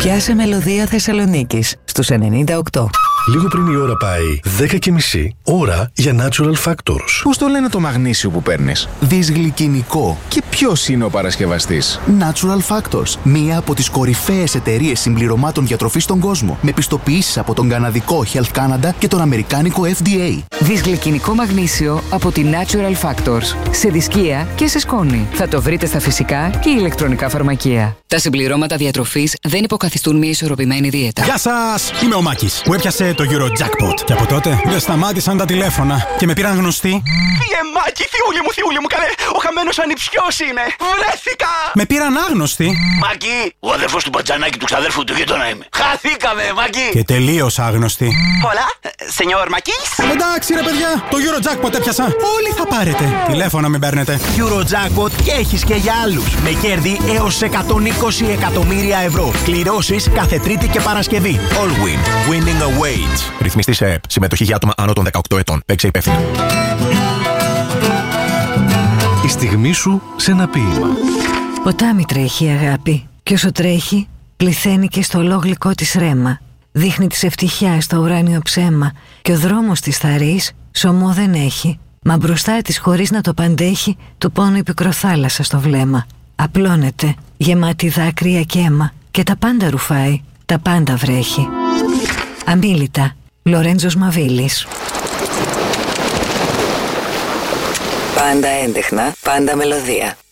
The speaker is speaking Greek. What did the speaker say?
Πιάσε μελωδία Θεσσαλονίκης στους 98. Λίγο πριν η ώρα πάει 10:30, ώρα για Natural Factors. Πώς το λένε το μαγνήσιο που παίρνεις? Δυσγλυκινικό. Και ποιος είναι ο παρασκευαστής? Natural Factors, μία από τις κορυφαίες εταιρείες συμπληρωμάτων διατροφής στον κόσμο, με πιστοποιήσεις από τον καναδικό Health Canada και τον αμερικάνικο FDA. Δυσγλυκινικό μαγνήσιο από τη Natural Factors. Σε δισκία και σε σκόνη. Θα το βρείτε στα φυσικά και ηλεκτρονικά φαρμακεία. Τα συμπληρώματα διατροφής δεν υποκαθιστούν μια ισορροπημένη δίαιτα. Γεια σας! Είμαι ο Μάκης που έπιασε το Eurojackpot. Και από τότε δεν σταμάτησαν τα τηλέφωνα και με πήραν γνωστοί. Μάκη, θειούλη μου, καλέ! Ο χαμένος ανιψιός είμαι! Βρέθηκα! Με πήραν άγνωστοι. Μάκη, ο αδερφός του Μπατζανάκη του ξαδέρφου του γείτονα είμαι. Χαθήκαμε, Μάκη! Και τελείως άγνωστοι. Hola, señor Μακής. Εντάξει ρε παιδιά, το Eurojackpot έπιασα. Όλοι θα πάρετε. Τηλέφωνα μην παίρνετε. Eurojackpot και έχεις και για άλλους. Με κέρδη έως 120 εκατομμύρια ευρώ. Κληρώσεις κάθε Τρίτη και Παρασκευή. Allwin. Winning awaits. Ρυθμιστή σε ΕΠ. Συμμετοχή για άτομα άνω των 18 ετών. Παίξε υπεύθυνα. Η στιγμή σου σε ένα ποίημα. Ποτάμι τρέχει η αγάπη. Και όσο τρέχει, πληθαίνει και στο ολόγλυκό της ρέμα. Δείχνει της ευτυχιά στο ουράνιο ψέμα. Και ο δρόμος της θαρής σωμό δεν έχει. Μα μπροστά της χωρίς να το παντέχει, του πόνο η πικροθάλασσα στο βλέμμα. Απλώνεται, γεμάτη δάκρυα και αίμα. Και τα πάντα ρουφάει, τα πάντα βρέχει. Αμίλητα, Λορέντζος Μαβίλης. Πάντα έντεχνα, πάντα μελωδία.